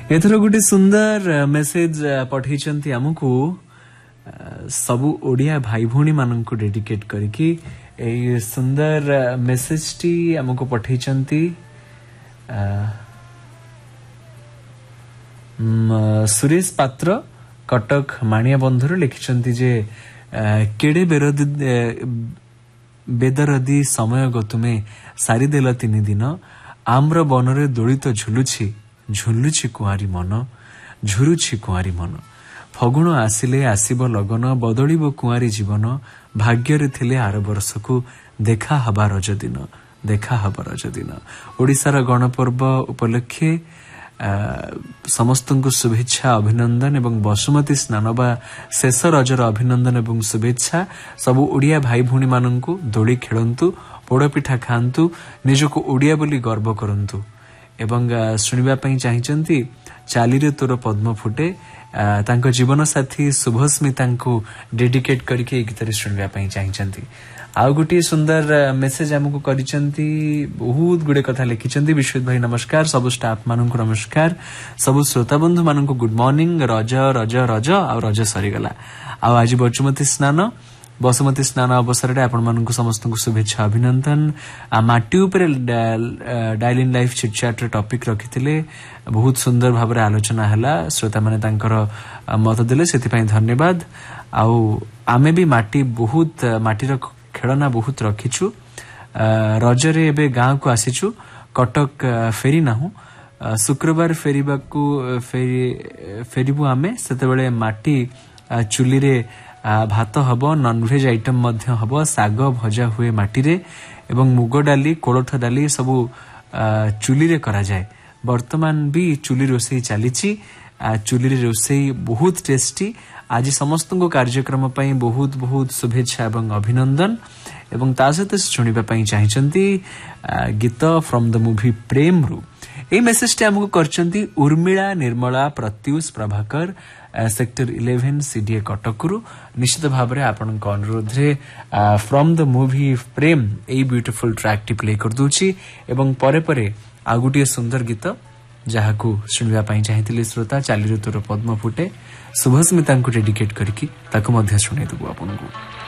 एथर गोटे सुंदर मेसेज पठेइचंती हमकु सबु ओडिया भाई भौणी माननकु डेडिकेट करके ए सुंदर मेसेज टी हमकु पठेइचंती सुरेश पात्र कटक माणिया बंधुर लिखिचंती जे केडे बेदरदी समय गतुमे सारी देल 3 दिन आम्र बनरे दोलित झुलुछि कुआरी मन झुरुछि कुआरी मन फगुण आसिले आसीब लगन बदलिब कुआरी जीवन भाग्य थिले आर वर्षकु देखा हबा रज दिन ओडिसार गणपर्व उपलक्षे समस्तଙ୍କୁ शुभेच्छा अभिनंदन एवं बसुमती स्नान बा शेष रजर अभिनंदन एवं शुभेच्छा सबु ओडिया भाई भौणी माननकु दोली खेलंतु पोड़पिठा खांतु निजको ओडिया बोली गर्व करंतु एवं सुनिबा पई चाहिचंती चाली रे तोर पद्म फुटे तांको जीवन साथी शुभस्मितांको डेडिकेट करके गीत रे सुनिबा पई चाहिचंती आउ गुटी सुंदर मेसेज हमको करिचंती बहुत गुडे कथा लिखिचंती विश्वजित भाई नमस्कार सब स्टाफ माननकु नमस्कार सब श्रोता बंधु माननकु गुड मॉर्निंग रज रज रज आ रज सरी गला आ आज बसुमती स्नान अवसर रे आपण माननकु समस्त को शुभेच्छा अभिनंदन आ माटी ऊपर dial in life chit chat रे टॉपिक रखिथिले बहुत सुंदर भाव रे आलोचना हला श्रोता माने तांकर मत दिले सेति पई धन्यवाद आउ आमे भी माटीर खेलना बहुत रखिछु रजरे एबे गांव को आसीछु कटक फेरी नाहु शुक्रवार फेरीबु आमे सेते बेले माटी चुली रे भात हबो नॉनवेज आइटम मध्य हबो साग भजा हुए माटी रे एवं मुग डाली कोलठ डाली सबु चुली रे करा जाय वर्तमान भी चुली रोसई चलीची चुली रे रोसई बहुत टेस्टी आज समस्त कार्यक्रम पई बहुत बहुत शुभेच्छा एवं अभिनंदन एवं ता सहित सुनिबा पई चाहिचंती गीत फ्रॉम द मूवी प्रेम रु ए मेसेज टे हमको करचंती उर्मिला निर्मला प्रत्युष प्रभाकर सेक्टर 11 सीडीए कटकरु निश्चित भाव रे आपन को अनुरोध रे from the movie Prem a beautiful track T play कर दूची एवं परे परे आगुटी सुंदर गीत जहाकू सुनिबा पई चाहिथिले श्रोता चाली रे तोर पद्म फुटे शुभस्मिता को डेडिकेट करके ताको मध्य सुनै दबो आपनको।